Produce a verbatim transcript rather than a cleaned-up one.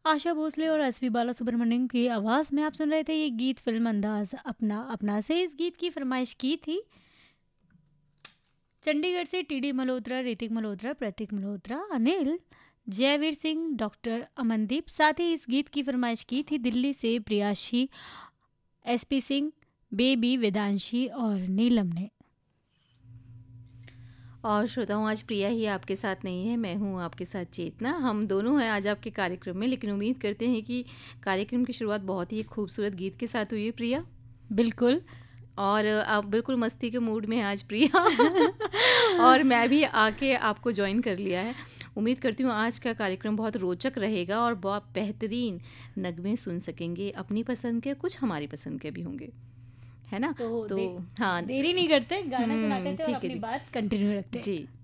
आशा भोसले और S P बाला सुब्रमण्यम की आवाज़ में आप सुन रहे थे ये गीत फिल्म अंदाज अपना अपना से। इस गीत की फरमाइश की थी चंडीगढ़ से टी डी मल्होत्रा, ऋतिक मल्होत्रा, प्रतीक मल्होत्रा, अनिल, जयवीर सिंह, डॉक्टर अमनदीप। साथ ही इस गीत की फरमाइश की थी दिल्ली से प्रियाशी, S P Singh, baby, Vedanshi और नीलम ने। और श्रोताओं, आज प्रिया ही आपके साथ नहीं है, मैं हूँ आपके साथ चेतना। हम दोनों हैं आज आपके कार्यक्रम में, लेकिन उम्मीद करते हैं कि कार्यक्रम की शुरुआत बहुत ही खूबसूरत गीत के साथ हुई है प्रिया। बिल्कुल। और आप बिल्कुल मस्ती के मूड में हैं आज प्रिया। और मैं भी आके आपको ज्वाइन कर लिया है। उम्मीद करती हूँ आज का कार्यक्रम बहुत रोचक रहेगा और बहुत बेहतरीन नगमे सुन सकेंगे, अपनी पसंद के, कुछ हमारी पसंद के भी होंगे, है ना? तो, तो दे, हाँ, देरी नहीं करते, गाना सुनाते थे और ठीक है अपनी जी। बात कंटिन्यू रखते हैं। जी